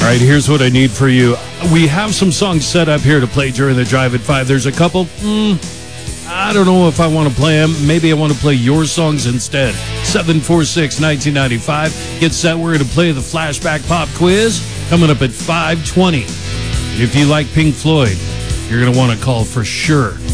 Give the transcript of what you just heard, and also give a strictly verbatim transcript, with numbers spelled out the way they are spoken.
All right, here's what I need for you. We have some songs set up here to play during the drive at five. There's a couple, mm, I don't know if I want to play them. Maybe I want to play your songs instead. seven four six, one nine nine five. Get set. We're going to play the Flashback Pop Quiz coming up at five twenty. If you like Pink Floyd, you're going to want to call for sure.